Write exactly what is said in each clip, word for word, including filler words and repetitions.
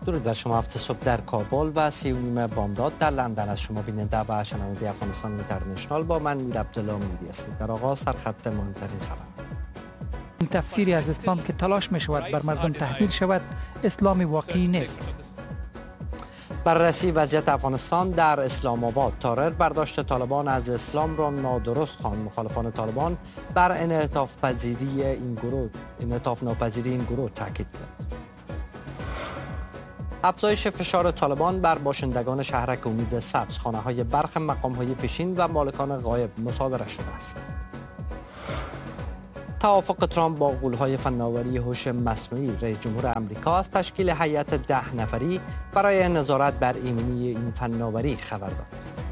درود بر شما. هفت صبح در کابل و سی و نیم بامداد در لندن از شما بیننده و شنونده افغانستان اینترنشنال با من میر عبدالله امیدی هستید. در آغاز سرخط مهمترین خبر. این تفسیری از اسلام که تلاش می شود بر مردم تحمیل شود اسلام واقعی نیست. بررسی وضعیت افغانستان در اسلام آباد. تارر برداشت طالبان از اسلام را نادرست خواند. مخالفان طالبان بر انعطاف پذیری این گروه انعطاف ناپذیری این گروه تاکید کرد. افزایش فشار طالبان بر باشندگان شهرک امید سبز. خانه‌های برخی مقام‌های پیشین و مالکان غایب مصادره شده است. توافق ترامپ با غول‌های فناوری هوش مصنوعی. رئیس جمهور آمریکا از تشکیل هیئت ده نفری برای نظارت بر ایمنی این فناوری خبر داد.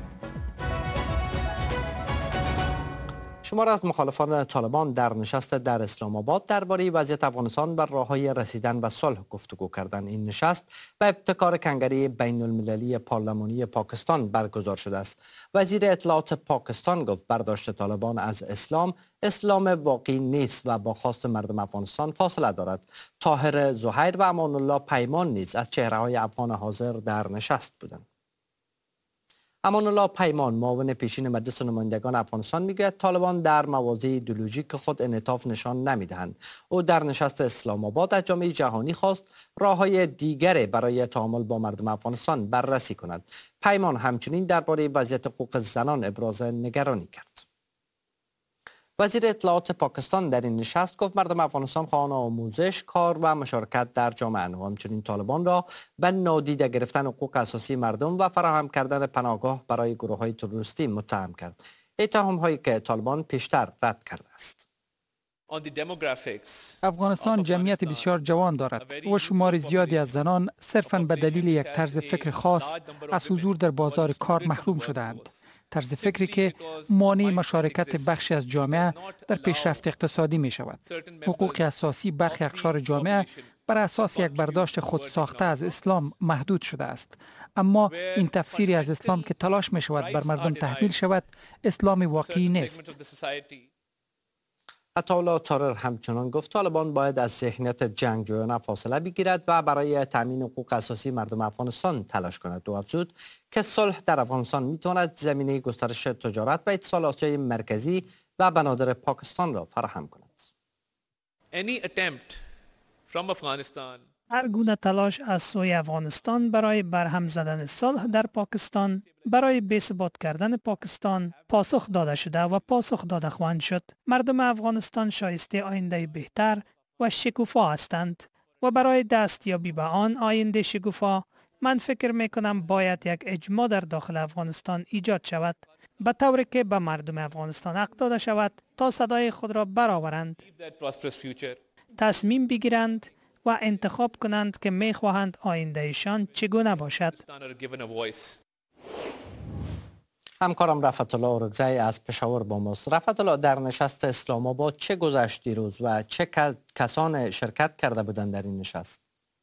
شمار از مخالفان طالبان در نشست در اسلام آباد درباره وضعیت افغانستان و راه‌های رسیدن به صلح گفتگو کردند. این نشست به ابتکار کنگره بین المللی پارلمانی پاکستان برگزار شده است. وزیر اطلاعات پاکستان گفت برداشت طالبان از اسلام اسلام واقعی نیست و با خواست مردم افغانستان فاصله دارد. طاهر زهیر و امان الله پیمان نیز از چهره‌های افغان حاضر در نشست بودند. امان الله پیمان معاون پیشین مجلس نمایندگان افغانستان میگوید طالبان در مواضع ایدئولوژیک خود انعطاف نشان نمیدهند. او در نشست اسلام آباد از جامعه جهانی خواست راههای دیگری برای تعامل با مردم افغانستان بررسی کند. پیمان همچنین درباره وضعیت حقوق زنان ابراز نگرانی کرد. وزیر اطلاعات پاکستان در این نشست گفت مردم افغانستان خواهان آموزش، کار و مشارکت در جامعه و همچنین طالبان را به نادیده گرفتن حقوق اساسی مردم و فراهم کردن پناهگاه برای گروه‌های تروریستی متهم کرد. اتهام‌هایی که طالبان پیشتر رد کرده است. افغانستان جمعیت بسیار جوان دارد و شمار زیادی از زنان صرفاً به دلیل یک طرز فکر خاص از حضور در بازار کار محروم شده‌اند. طرز فکری که مانع مشارکت بخشی از جامعه در پیشرفت اقتصادی می شود. حقوق اساسی برخی اقشار جامعه بر اساس یک برداشت خود ساخته از اسلام محدود شده است. اما این تفسیری از اسلام که تلاش می شود بر مردم تحمیل شود اسلام واقعی نیست. عطاالله طارر همچنان گفت طالبان باید از ذهنیت جنگجویانه فاصله بگیرد و برای تامین حقوق اساسی مردم افغانستان تلاش کند. او افزود که صلح در افغانستان میتواند زمینه گسترش تجارت و اتصال آسیای مرکزی و بنادر پاکستان را فراهم کند. هر گونه تلاش از سوی افغانستان برای برهم زدن صلح در پاکستان، برای بی‌ثبات کردن پاکستان پاسخ داده شده و پاسخ داده خواهند شد. مردم افغانستان شایسته آینده بهتر و شکوفا هستند و برای دستیابی به آن آینده شکوفا من فکر می کنم باید یک اجماع در داخل افغانستان ایجاد شود به طوری که به مردم افغانستان حق داده شود تا صدای خود را برآورند، تصمیم بگیرند و انتخاب کنند که می خواهند آیندهشان چگونه باشد. همکارم رفعت الله اورگزی از پشاور با ماست. رفعت الله، در نشست اسلام آباد چه گذشت دیروز و چه کسان شرکت کرده بودند در این نشست؟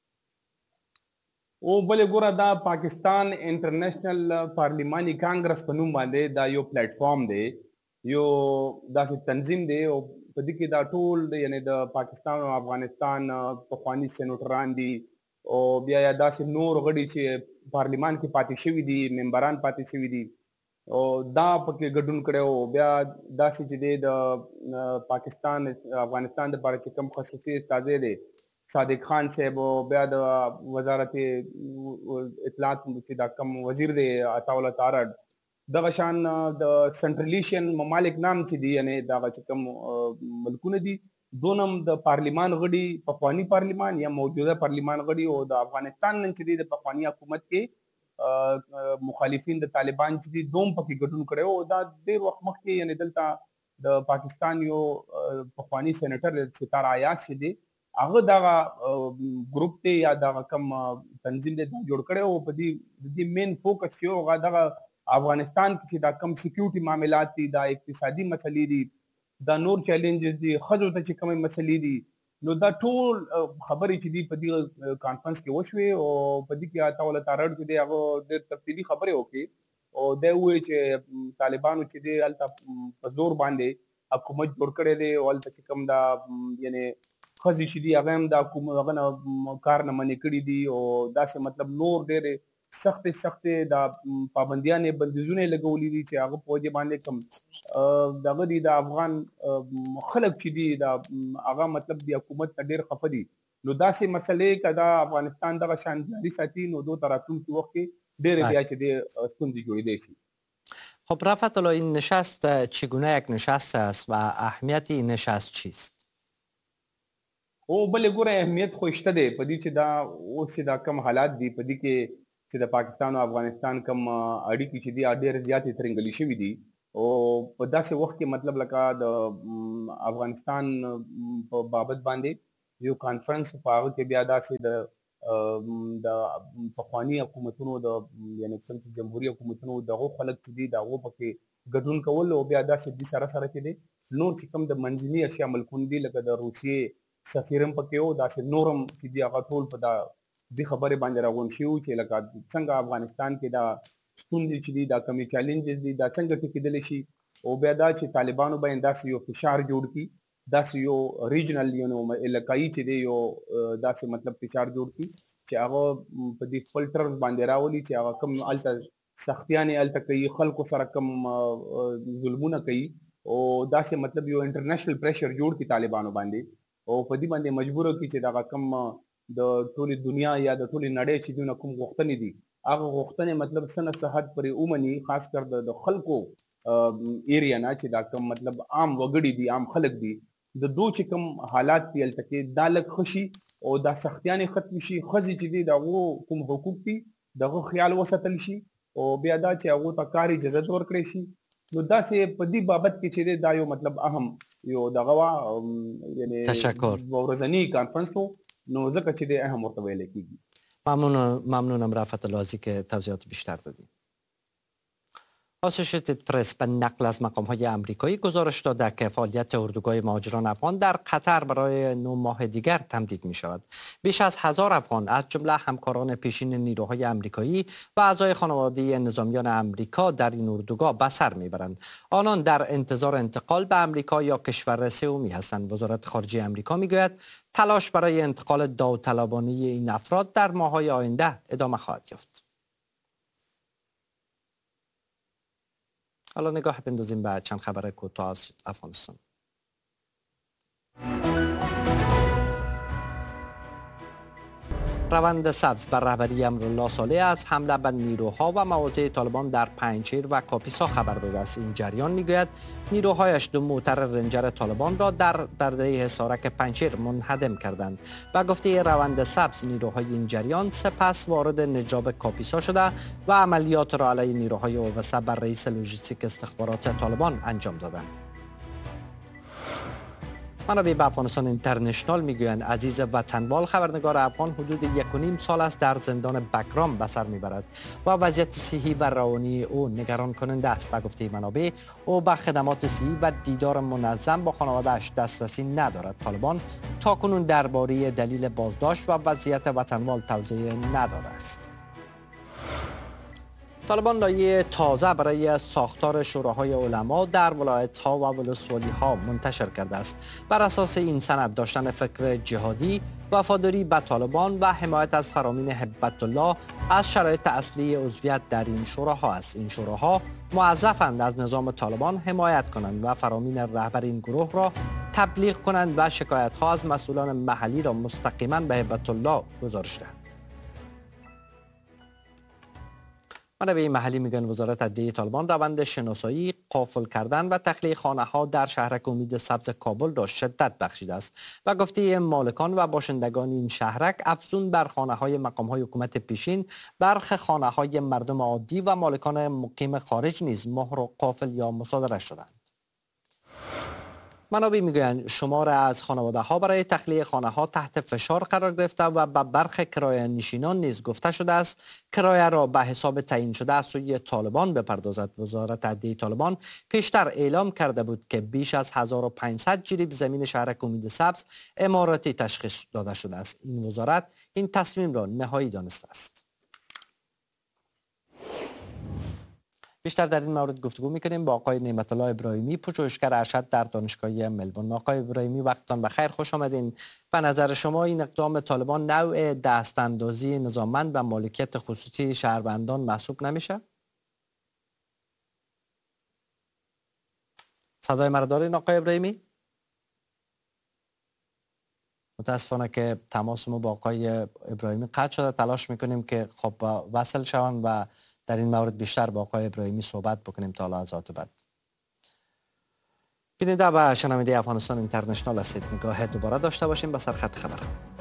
او بل ګوره دا پاکستان انټرنیشنل پارلیمانی کانګرس په نوم باندې دا یو پلیټ فارم دی، یو داسې تنظیم دی او په دې کې دا ټول یعنی د پاکستان او افغانستان پخواني سینیټران دي او بیا یا داسې نور غړي چې پارلیمان کې پاتې شوي دي، ممبران پاتې شوي دي او دا پکې ګډون کړی او بیا داسې چې دی د پاکستان افغانستان دپاره چې کوم خصوصي استازی دی صادق خان صاحب او بیا د وزارت اطلاعات چې دا کوم وزیر دی عطاالله طارر، دغه شان د سنټرل ایشین ممالک نام چې دي یعنی دغه چې کوم ملکونه دي دونم د پارلیمان غړي، پخواني پارلیمان یا موجوده پارلیمان غړي او د افغانستان نن چې دی د پخواني حکومت کې مخالفین د طالبان چې دي دوم پکې ګډون کړی او دا ډېر وخت مخکې یعنی دلته د پاکستان یو پخواني سینیټر ستار عیاش چې دی هغه دغه ګروپ دی یا دغه کوم تنظیم دی جوړ کړی او په دې د دې مین فوکس چې هغه دغه افغانستان کې چې دا کم سکیورټي معاملات دي، دا اقتصادي مسلې دي، دا نور چیلنجز دي، ښځو ته چې کومې مسلې دي، نو دا ټول خبرې چې دي په دې کانفرنس کې وشوې او په دې کې عطاالله طارر چې دی هغه ډېر تفصیلي خبرې وکړې او دی وویل چې طالبانو چې دی هلته په زور باندې حکومت جوړ کړی دی او هلته چې کوم دا یعنې خزي چې دي هغه هم دا کوم هغه نه کار نه منې کړي دي او داسې مطلب نور ډېرې سختې سختې دا پابندیانې بندیزونه یې لګولي دي چې هغه په وجې باندې کوم دغه دي د افغان خلک چې دي دا هغه مطلب د حکومت ته ډېر خفه دي. نو داسې مسلې که دا افغانستان دغه شان جاري ساتي نو دو ته راتلونکي وخت کې ډېرې بیا چې د ستونزې جوړېدی شي. خب رفعت الله، این نشست چگونه یک نشست است و اهمیت این نشست چیست؟ او بلې ګوره اهمیت خو شته دی په دې چې دا اوس چې دا کم حالات دي په دې کې چې د پاکستان او افغانستان کم اړیکې چې دي ډېرې زیاتې ترنګلې شوي دي او په داسې وخت کې مطلب لکه د افغانستان په بابت باندې یو کانفرنس په هغه کې بیا داسې د د پخواني حکومتونو د یعنې کوم چې جمهوري حکومتونو دغو خلک چې دي د هغو پکې ګډون کول او بیا داسې دي سره سره چې دی نور چې کوم د منځني اشیا ملکونه دي لکه د روسیې سفیر هم پکې و داسې نور هم چې دي هغه ټول په دا دې خبرې باندې راغونډ شوي وو چې لکه څنګه افغانستان کې دا ستونزې چې دي دا کمې چیلنجز دي دا څنګه ټیکېدلی شي او بیا دا چې طالبانو باندې داسې یو فشار جوړ کړي داسې یو ریجنل یو علاقایي چې دی یو داسې مطلب فشار جوړ کړي چې هغه په دې خپل ټرمز باندې راولي چې هغه کوم هلته سختیانې هلته کوي خلکو سره کوم ظلمونه کوي او داسې مطلب یو انټرنیشنل پریشر جوړ کړي طالبانو باندې او په دې باندې مجبور کړي چې دغه کوم د ټولې دنیا یا د ټولې نړۍ چې دونه کوم غوښتنې دي هغه غوښتنې مطلب څه نه څه حد پورې ومني خاص کر د خلکو ایریا نه چې دا کوم مطلب عام وګړي دي عام خلک دي د دو چې کوم حالات دي هلته کې دا لږ ښه شي او دا سختیانې ختم شي ښځې چې دي د هغو کوم حقوق دي د هغو خیال وساتل شي او بیا دا چې هغو ته کار اجازت ورکړی شي نو داسې په دې بابت کې چې دی دا یو مطلب اهم یو دغه وا یعنی تشکر ورځنی کانفرنس و نو ځکه چې دی اهم ورته ویل کېږي. ممنون ممنونم رفعت الله که توضیحات بیشتر دادید. آسوشیتد پرس به نقل از مقام‌های آمریکایی گزارش داده که فعالیت اردوگاه مهاجران افغان در قطر برای نه ماه دیگر تمدید می شود. بیش از هزار افغان از جمله همکاران پیشین نیروهای آمریکایی و اعضای خانواده نظامیان آمریکا در این اردوگاه به سر میبرند. آنان در انتظار انتقال به آمریکا یا کشور سومی هستند. وزارت خارجه آمریکا میگوید تلاش برای انتقال داوطلبانه این افراد در ماه‌های آینده ادامه خواهد یافت. حالا نگاه بندازیم به چند خبر کوتاه از افغانستان. روند سبز بر رهبری امرالله صالح از حمله به نیروها و مواضع طالبان در پنجشیر و کاپیسا خبر داده است. این جریان میگوید نیروهایش دو موتر رنجر طالبان را در درده حصارک پنجشیر منهدم کردند. و گفته روند سبز نیروهای این جریان سپس وارد نجاب کاپیسا شده و عملیات را علیه نیروهای وابسته بر رئیس لوژیستیک استخبارات طالبان انجام دادند. منابع به افغانستان اینترنشنال میگویند عزیز وطنوال خبرنگار افغان حدود یک و نیم سال است در زندان بکرام به سر میبرد و وضعیت صحی و روانی او نگران کننده است. به گفته منابع او به خدمات صحی و دیدار منظم با خانواده‌اش دسترسی ندارد. طالبان تاکنون درباره دلیل بازداشت و وضعیت وطنوال توضیح نداده است. طالبان لایحه تازه برای ساختار شوراهای علما در ولایت‌ها و ولسوالی‌ها منتشر کرده است. بر اساس این سند داشتن فکر جهادی، وفاداری به طالبان و حمایت از فرامین هبت الله از شرایط اصلی عضویت در این شوراها است. این شوراها موظفند از نظام طالبان حمایت کنند و فرامین رهبر این گروه را تبلیغ کنند و شکایت‌ها از مسئولان محلی را مستقیما به هبت الله گزارش دهند. منابع محلی میگن وزارت عدلیه طالبان روند شناسایی، قافل کردن و تخلیه خانه‌ها در شهرک امید سبز کابل را شدت بخشیده است و گفته مالکان و باشندگان این شهرک افزون بر خانه‌های مقام‌های حکومت پیشین، برخی خانه‌های مردم عادی و مالکان مقیم خارج نیز مهر و قافل یا مصادره شدند. منابع میگویند شمار از خانواده ها برای تخلیه خانه ها تحت فشار قرار گرفته و به برخی کرایه نشینان نیز گفته شده است کرایه را به حساب تعیین شده از سوی طالبان بپردازد. وزارت عدلیه طالبان پیشتر اعلام کرده بود که بیش از هزار و پانصد جریب زمین شهرک امید سبز اماراتی تشخیص داده شده است. این وزارت این تصمیم را نهایی دانسته است. بیشتر در این مورد گفتگو میکنیم با آقای نعمت الله ابراهیمی، پژوهشگر ارشد در دانشگاه ملبورن. آقای ابراهیمی وقتتان بخیر، خوش آمدین. به نظر شما این اقدام طالبان نوع دستاندازی نظاممند و مالکیت خصوصی شهروندان محسوب نمیشه؟ صدای مرا دارین آقای ابراهیمی؟ متاسفانه که تماس ما با آقای ابراهیمی قطع شده. تلاش میکنیم که خب وصل شوند و در این مورد بیشتر با آقای ابراهیمی صحبت بکنیم تا لحظات بعد. بیننده و شنونده افغانستان اینترنشنال هستید. نگاه دوباره داشته باشیم به سرخط خبر.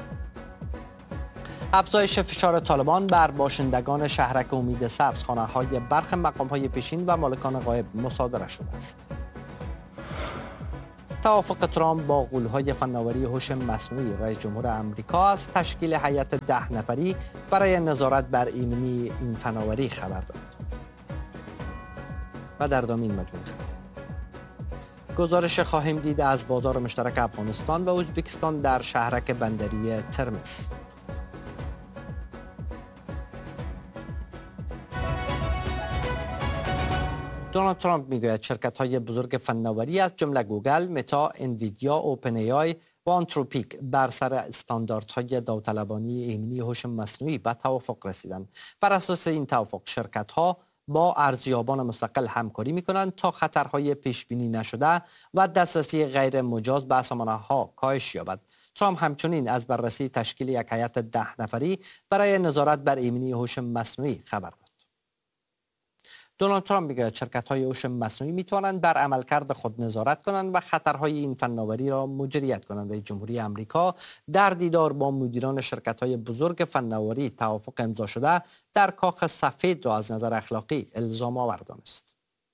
افزایش فشار طالبان بر باشندگان شهرک امید سبز، خانه‌های برخی مقام‌های پیشین و مالکان غایب مصادره شده است. توافق ترامپ با غول‌های فناوری هوش مصنوعی، رئیس جمهور آمریکا از تشکیل هیئت ده نفری برای نظارت بر ایمنی این فناوری خبر داد. و در دامین مجموعه خبر گزارش خواهیم دید از بازار مشترک افغانستان و ازبکستان در شهرک بندری ترمز. دونالد ترامپ میگوید شرکت‌های بزرگ فناوری از جمله گوگل، متا، انویدیا، اوپن ای آی و آنتروپیک بر سر استانداردهای داوطلبانی ایمنی هوش مصنوعی به توافق رسیدند. بر اساس این توافق شرکت‌ها با ارزیابان مستقل همکاری می‌کنند تا خطرهای پیش بینی نشده و دسترسی غیر مجاز به سامانه‌ها کاهش یابد. ترامپ همچنین از بررسی تشکیل یک هیئت ده نفری برای نظارت بر ایمنی هوش مصنوعی خبر داد. دونالد ترامپ میگه شرکت‌های هوش مصنوعی میتوانند بر عملکرد خود نظارت کنند و خطرهای این فناوری را مدیریت کنند. رئیس جمهوری آمریکا در دیدار با مدیران شرکت‌های بزرگ فناوری توافق امضا شده در کاخ سفید را از نظر اخلاقی الزام آور دانست.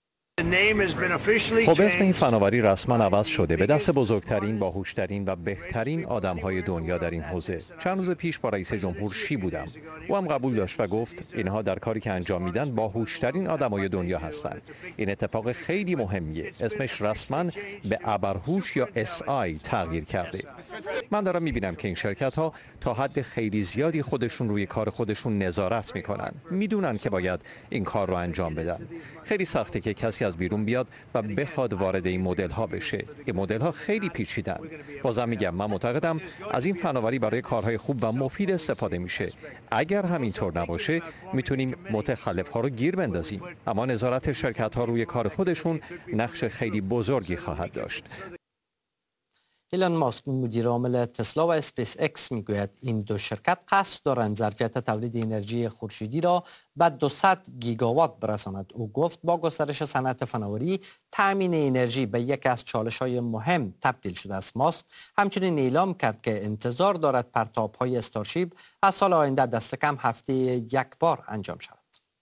خب اسم این فناوری رسما عوض شده به دست بزرگترین، باهوشترین و بهترین آدم‌های دنیا در این حوزه. چند روز پیش با رئیس جمهور شی بودم. او هم قبول داشت و گفت اینها در کاری که انجام میدن باهوشترین آدم‌های دنیا هستند. این اتفاق خیلی مهمیه. اسمش رسما به ابرهوش یا اس آی تغییر کرده. من دارم میبینم که این شرکت‌ها تا حد خیلی زیادی خودشون روی کار خودشون نظارت میکنن. میدونن که باید این کار رو انجام بدن. خیلی سخته که کسی از بیرون بیاد و بخواد وارد این مدل ها بشه. این مدل ها خیلی پیچیدن. بازم میگم من معتقدم از این فناوری برای کارهای خوب و مفید استفاده میشه. اگر همینطور نباشه میتونیم متخلف ها رو گیر بندازیم. اما نظارت شرکت ها روی کار خودشون نقش خیلی بزرگی خواهد داشت. ایلان ماسک مدیر عامل تسلا و اسپیس اکس میگوید این دو شرکت قصد دارند ظرفیت تولید انرژی خورشیدی را به دویست گیگاوات برساند. او گفت با گسترش صنعت فناوری تامین انرژی به یکی از چالش‌های مهم تبدیل شده است. ماسک همچنین اعلام کرد که انتظار دارد پرتاب‌های استارشیپ از سال آینده دست کم هفته یک بار انجام شود.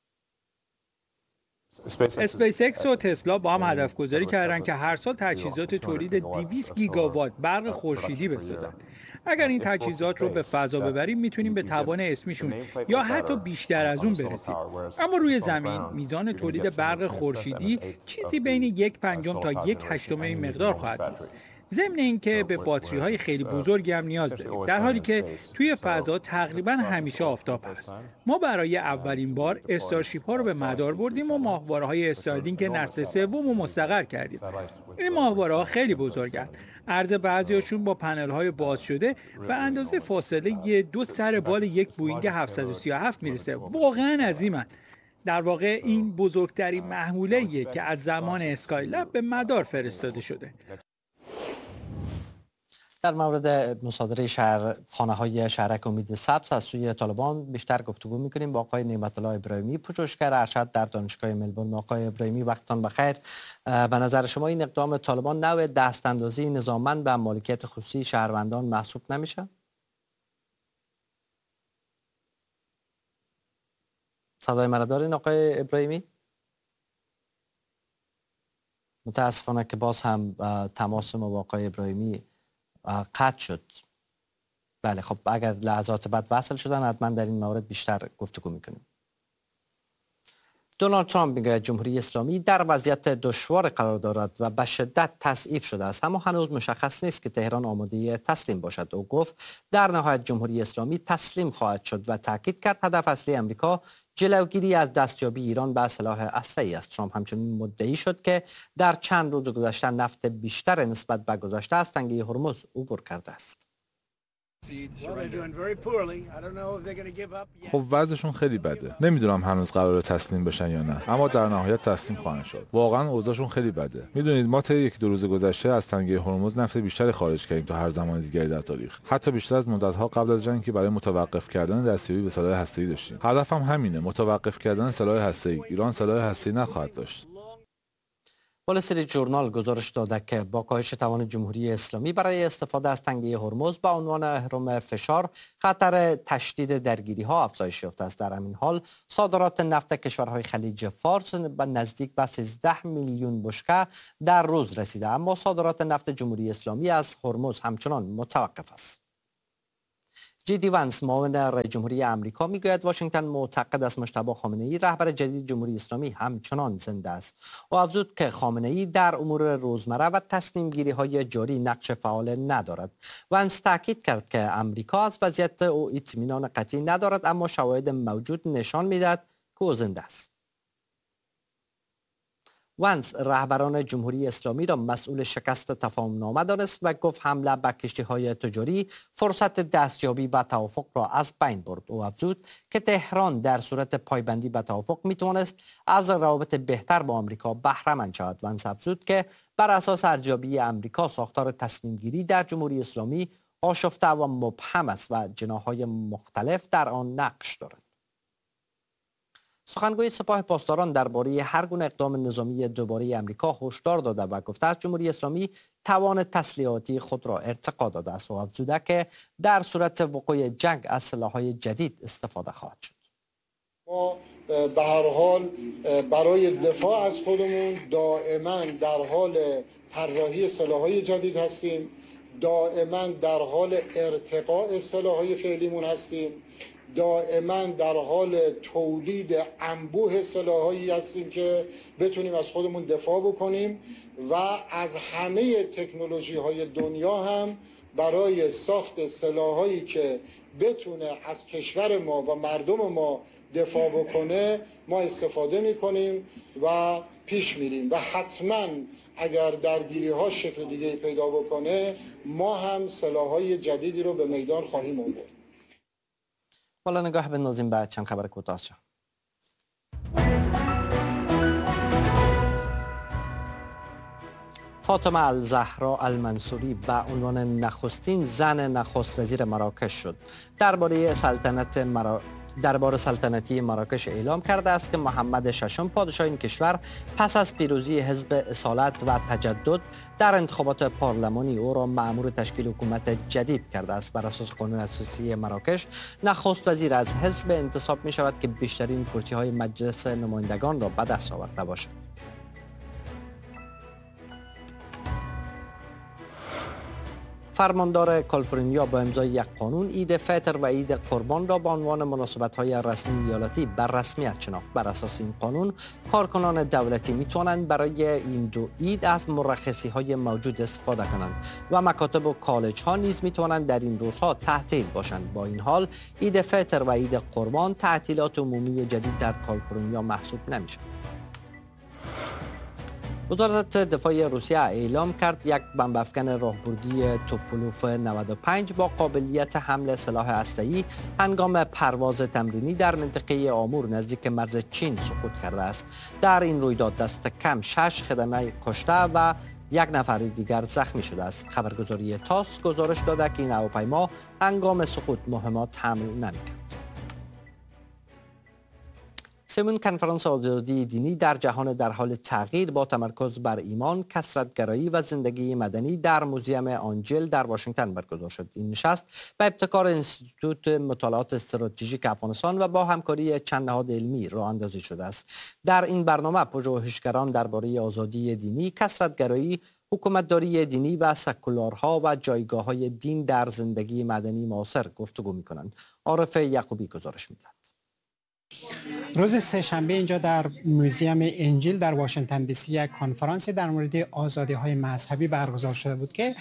اسپیس اکس و تسلا با هم هدف گذاری کردن که هر سال تجهیزات تولید دویست گیگاوات برق خورشیدی بسازند. اگر این تجهیزات رو به فضا ببریم میتونیم به توان اسمیشون یا حتی بیشتر از اون برسیم. اما روی زمین میزان تولید برق خورشیدی چیزی بین یک پنجم تا یک هشتم این مقدار خواهد بود. ضمن اینکه به باتری های خیلی بزرگی هم نیاز داریم، در حالی که توی فضا تقریبا همیشه آفتاب هست. ما برای اولین بار استارشیپ ها رو به مدار بردیم و ماهواره های استارلینک نسل سوم رو مستقر کردیم. این ماهواره ها خیلی بزرگن. عرض بعضیاشون با پنل های باز شده به اندازه فاصله دو سر بال یک بوینگ هفتصد و سی و هفت میرسه. واقعا عظیمن. در واقع این بزرگترین محموله‌ایه که از زمان اسکایلب به مدار فرستاده شده. در مورد مصادره شهر خانه‌های شهرک امید سبز از سوی طالبان بیشتر گفتگو می‌کنیم با آقای نعمت الله ابراهیمی، پژوهشگر ارشد در دانشگاه ملبورن. آقای ابراهیمی وقتتان بخیر. به نظر شما این اقدام طالبان نوع دستاندازی نظاممند به مالکیت خصوصی شهروندان محسوب نمیشه؟ صدای مرا دارین آقای ابراهیمی؟ متاسفانه که باز هم تماس ما با آقای ابراهیمی قطع شد. بله خب اگر لحظات بعد وصل شدن حتما در این مورد بیشتر گفتگو میکنیم. دونالد ترامپ میگه جمهوری اسلامی در وضعیت دشوار قرار دارد و به شدت تضعیف شده است، اما هنوز مشخص نیست که تهران آماده تسلیم باشد. او گفت در نهایت جمهوری اسلامی تسلیم خواهد شد و تاکید کرد هدف اصلی امریکا جلوگیری از دستیابی ایران به سلاح هسته‌ای است. ترامپ همچنین مدعی شد که در چند روز گذشته نفت بیشتر نسبت به گذشته از تنگه هرمز عبور کرده است. خب وضعشون خیلی بده. نمیدونم هنوز قراره تسلیم بشن یا نه، اما در نهایت تسلیم خواهند شد. واقعا اوضاعشون خیلی بده. میدونید ما طی یک دو روز گذشته از تنگه هرمز نفت بیشتری خارج کردیم تا هر زمان دیگری در تاریخ، حتی بیشتر از مدت‌ها قبل از جنگ که برای متوقف کردن دستیابی به سلاح هسته‌ای داشتیم. هدفم همینه، متوقف کردن سلاح هسته‌ای. ایران سلاح هسته‌ای نخواهد داشت. وال استریت ژورنال گزارش داده که با کاهش توان جمهوری اسلامی برای استفاده از تنگه هرمز به عنوان اهرم فشار، خطر تشدید درگیری ها افزایش یافته است. در همین حال صادرات نفت کشورهای خلیج فارس به نزدیک به سیزده میلیون بشکه در روز رسیده، اما صادرات نفت جمهوری اسلامی از هرمز همچنان متوقف است. جی دی وانس معاون رئیس جمهوری آمریکا میگوید واشنگتن معتقد است مجتبی خامنه‌ای رهبر جدید جمهوری اسلامی همچنان زنده است. او افزود که خامنه‌ای در امور روزمره و تصمیم گیری های جاری نقش فعال ندارد. وانس تاکید کرد که آمریکا از وضعیت او اطمینان قطعی ندارد، اما شواهد موجود نشان میدهد که او زنده است. وانس رهبران جمهوری اسلامی را مسئول شکست تفاهم‌نامه دانست و گفت حمله به کشتی‌های تجاری فرصت دستیابی به توافق را از بین برد. او افزود که تهران در صورت پایبندی به توافق میتوانست از روابط بهتر با آمریکا بهره مند شود. وانس افزود که بر اساس ارزیابی آمریکا ساختار تصمیم گیری در جمهوری اسلامی آشفته و مبهم است و جناح‌های مختلف در آن نقش دارد. سخنگوی سپاه پاسداران درباره هر گونه اقدام نظامی دوباره آمریکا هشدار داده و گفته است جمهوری اسلامی توان تسلیحاتی خود را ارتقا داده است و افزوده که در صورت وقوع جنگ از سلاح‌های جدید استفاده خواهد شد. ما به هر حال برای دفاع از خودمون دائما در حال طراحی سلاح‌های جدید هستیم، دائما در حال ارتقاء سلاح‌های فعلیمون هستیم، دائما در حال تولید انبوه سلاحایی هستیم که بتونیم از خودمون دفاع بکنیم و از همه تکنولوژی های دنیا هم برای ساخت سلاحایی که بتونه از کشور ما و مردم ما دفاع بکنه ما استفاده میکنیم و پیش میریم و حتما اگر درگیری ها شکل دیگه پیدا بکنه ما هم سلاحهای جدیدی رو به میدان خواهیم آورد. حالا نگاه بندازیم به چند خبر کوتاه. فاطمه الزهرا المنصوری به عنوان نخستین زن نخست وزیر مراکش شد. درباره سلطنت مرا... دربار سلطنتی مراکش اعلام کرده است که محمد ششم پادشاه این کشور پس از پیروزی حزب اصالت و تجدد در انتخابات پارلمانی او را مأمور تشکیل حکومت جدید کرده است. بر اساس قانون اساسی مراکش نخست وزیر از حزب انتصاب می شود که بیشترین کرسی های مجلس نمایندگان را به دست آورده باشد. فرماندار کالیفرنیا با امضای یک قانون عید فطر و عید قربان را به عنوان مناسبت‌های رسمی ایالتی بر رسمیت شناخت. بر اساس این قانون کارکنان دولتی می‌توانند برای این دو عید از مرخصی‌های موجود استفاده کنند و مکاتب و کالج‌ها نیز می‌توانند در این روزها تعطیل باشند. با این حال عید فطر و عید قربان تعطیلات عمومی جدید در کالیفرنیا محسوب نمی‌شوند. وزارت دفاع روسیه اعلام کرد یک بمب افکن راهبردی توپولوف نود و پنج با قابلیت حمل سلاح هسته‌ای هنگام پرواز تمرینی در منطقه آمور نزدیک مرز چین سقوط کرده است. در این رویداد دست کم شش خدمه کشته و یک نفر دیگر زخمی شده است. خبرگزاری تاس گزارش داده که این هواپیما هنگام سقوط مهمات حمل نمی‌کرد. سومین کنفرانس آزادی دینی در جهان در حال تغییر با تمرکز بر ایمان، کثرت‌گرایی و زندگی مدنی در موزیم آنجل در واشنگتن برگزار شد. این نشست به ابتکار انستیتوت مطالعات استراتژیک افغانستان و با همکاری چند نهاد علمی راه اندازی شده است. در این برنامه پژوهشگران درباره آزادی دینی، کثرت‌گرایی، حکومتداری دینی و سکولارها و جایگاه‌های دین در زندگی مدنی معاصر گفتگو می‌کنند. عارف یعقوبی گزارش می‌دهد. روز سه‌شنبه اینجا در موزیم انجیل در واشنگتن دی سی یک کنفرانسی در مورد آزادی‌های مذهبی برگزار شده بود که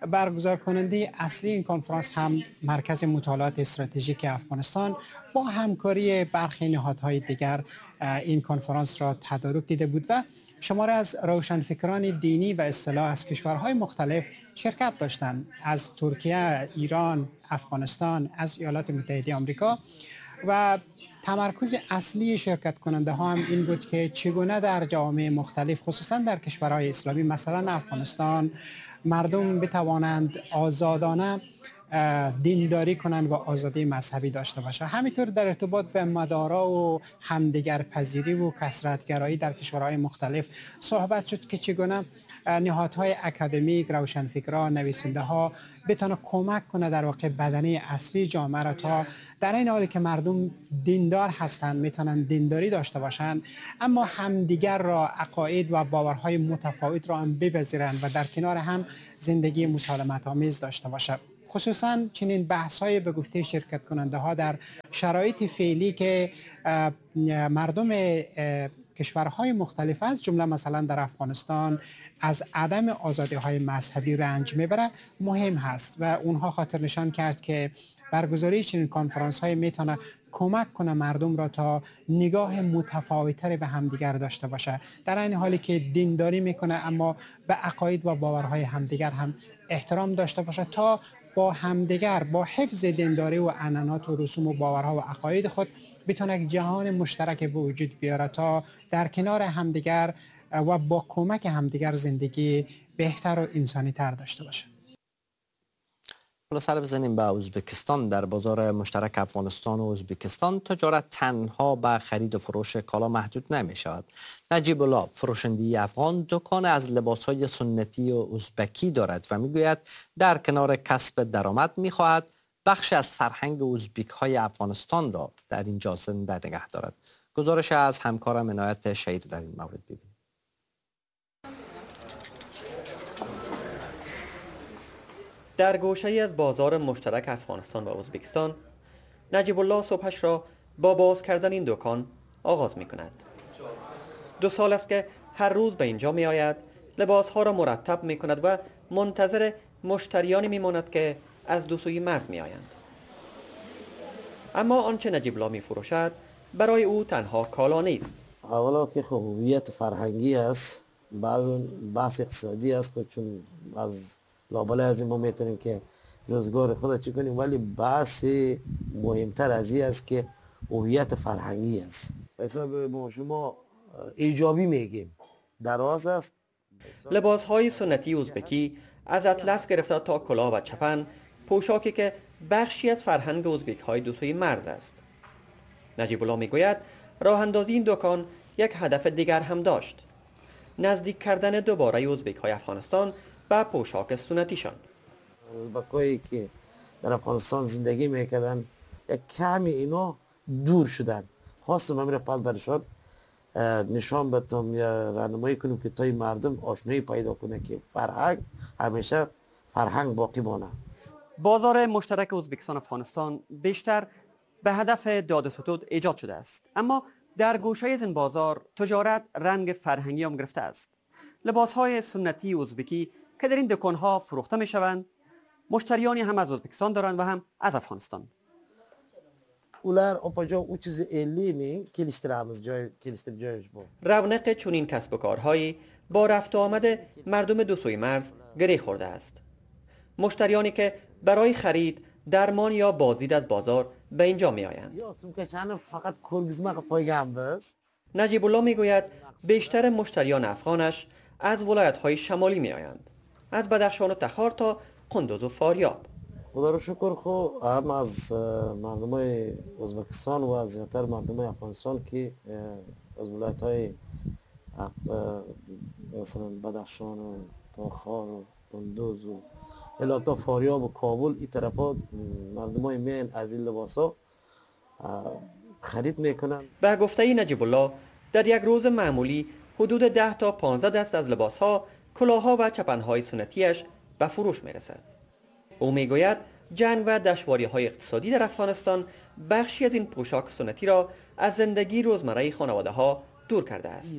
برگزار کننده اصلی این کنفرانس هم مرکز مطالعات استراتژیک افغانستان با همکاری برخی نهادهای دیگر این کنفرانس را تدارک دیده بود و شماره از روشنفکران دینی و اصطلاح از کشورهای مختلف شرکت داشتند، از ترکیه، ایران، افغانستان، از ایالات متحده آمریکا. و تمرکز اصلی شرکت کننده ها هم این بود که چگونه در جوامع مختلف خصوصا در کشورهای اسلامی مثلا افغانستان مردم بتوانند آزادانه دینداری کنند و آزادی مذهبی داشته باشند. همینطور در ارتباط به مدارا و همدیگر پذیری و کثرت‌گرایی در کشورهای مختلف صحبت شد که چگونه نهادهای اکادمیک، روشنفکران، نویسنده ها بتونه کمک کنه در واقع بدنه اصلی جامعه را تا در این حالی که مردم دیندار هستند میتونن دینداری داشته باشند اما همدیگر را عقاید و باورهای متفاوت را هم بپذیرند و در کنار هم زندگی مسالمت آمیز داشته باشند. خصوصا چنین بحث‌های به گفته شرکت کننده ها در شرایط فعلی که مردم کشورهای مختلف از جمله مثلا در افغانستان از عدم آزادی‌های مذهبی رنج میبره مهم هست و اونها خاطر نشان کرد که برگزاری چنین کنفرانس‌های میتونه کمک کنه مردم را تا نگاه متفاوت‌تری به همدیگر داشته باشه، در این حالی که دینداری میکنه اما به عقاید و باورهای همدیگر هم احترام داشته باشه تا با همدیگر با حفظ دینداری و عنعنات و رسوم و باورها و عقاید خود بتونه یک جهان مشترک به وجود بیاره تا در کنار همدیگر و با کمک همدیگر زندگی بهتر و انسانی تر داشته باشه. حالا سر بزنیم به ازبکستان. در بازار مشترک افغانستان و ازبکستان تجارت تنها به خرید و فروش کالا محدود نمی شود. نجیب الله فروشنده افغان دکان از لباسهای سنتی و ازبکی دارد و میگوید در کنار کسب درآمد میخواهد بخش از فرهنگ ازبک های افغانستان را در اینجا زنده نگه دارد. گزارش از همکارم عنایت شهیر در این مورد ببینید. در گوشه‌ای از بازار مشترک افغانستان و ازبکستان، نجیب الله صبحش را با باز کردن این دکان آغاز می کند. دو سال است که هر روز به اینجا می آید، لباسها را مرتب می کند و منتظر مشتریانی می ماند که از دو سوی مرز می آیند. اما آنچه نجیب الله می فروشد برای او تنها کالا نیست. اولا که خب هویت فرهنگی است، بعد بحث اقتصادی است که چون از لابلای از این ما میتونیم که روزگار خود چی کنیم، ولی بحث مهمتر از این است که هویت فرهنگی است. مثلا به شما ایجابی میگیم دراز است. لباس های سنتی ازبکی از اطلس گرفته تا کلاه و چپن، پوشاکی که بخشی از فرهنگ ازبک های دو سوی مرز است. نجیب الله میگوید راه اندازی این دکان یک هدف دیگر هم داشت: نزدیک کردن دوباره ازبک های افغانستان به پوشاک سنتیشان. ازبکایی که در افغانستان زندگی میکردن یک کمی اینا دور شدن، خواستم من میره پس برشان نشان بدم یا راهنمایی کنیم که تای مردم آشنایی پیدا کنه که فرهنگ همیشه فرهنگ باقی مانه. بازار مشترک ازبکستان افغانستان بیشتر به هدف داد و ستود ایجاد شده است، اما در گوشه از این بازار تجارت رنگ فرهنگی هم گرفته است. لباس‌های سنتی ازبکی که در این دکان‌ها فروخته می‌شوند، مشتریانی هم از ازبکستان دارند و هم از افغانستان. اولر اپاجا او چیز الی می کلیشترامز جای کلیشتر جایش بود. رونق چنین کسب و کارهایی با رفت و آمد مردم دو سوی مرز گره خورده است. مشتریانی که برای خرید درمان یا بازدید از بازار به اینجا می‌آیند. یا سومکشان فقط کلگزمق پایگام بس. نجیب الله میگوید بیشتر مشتریان افغانش از ولایت‌های شمالی می‌آیند، از بدخشان و تخار تا قندوز و فاریاب. خدا رو شکر خو هم از مردمای ازبکستان و از زیادتر مردمای افغانستان که از ولایت‌های مثلا بدخشان و تخار و قندوز و الی تا فاریاب و کابل این طرفا مردمای میان از این لباسا خرید میکنن. به گفته نجیب الله در یک روز معمولی حدود ده تا پانزده دست از لباسها، کلاهها و چپنهای سنتیش به فروش میرسد. او میگوید جنگ و دشواری‌های اقتصادی در افغانستان بخشی از این پوشاک سنتی را از زندگی روزمره خانواده‌ها دور کرده است.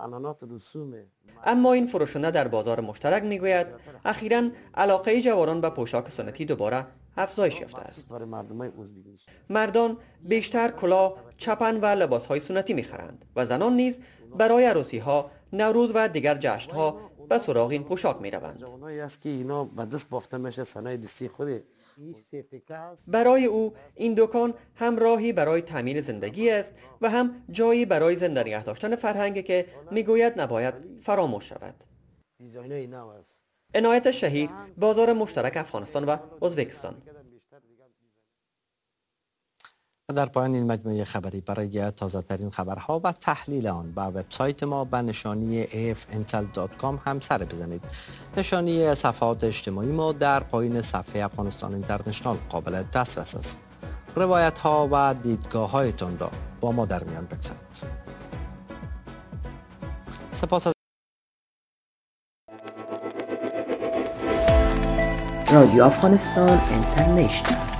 اما این فروشنده در بازار مشترک میگوید اخیراً علاقه جوانان به پوشاک سنتی دوباره افزایش یافته است. مردان بیشتر کلاه، چپن و لباسهای سنتی میخرند و زنان نیز برای عروسی ها، نوروز و دیگر جشن ها به سراغ این پوشاک میروند. برای او این دکان هم راهی برای تامین زندگی است و هم جایی برای زنده نگه داشتن فرهنگی که میگوید نباید فراموش شود. عنایت شهیر، بازار مشترک افغانستان و ازبکستان. در پایان این مجموعه خبری برای تازه ترین خبرها و تحلیل آن به وبسایت ما به نشانی ای اف انتل دات کام هم سر بزنید. نشانی صفحات اجتماعی ما در پایین صفحه افغانستان اینترنشنال قابل دسترس است. روایت ها و دیدگاه هایتان را با ما در میان بگذارید. سپاس از رادیو افغانستان اینترنشنال.